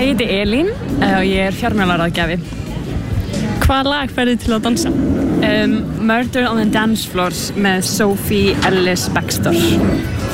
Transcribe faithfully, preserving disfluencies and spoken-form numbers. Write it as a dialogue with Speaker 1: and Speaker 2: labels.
Speaker 1: Ég heiti Elín og ég er fjármálaráðgjafi.
Speaker 2: Hvaða lag ferðu til að dansa?
Speaker 1: Um, Murder on the Dance Floor með Sophie Ellis-Bextor.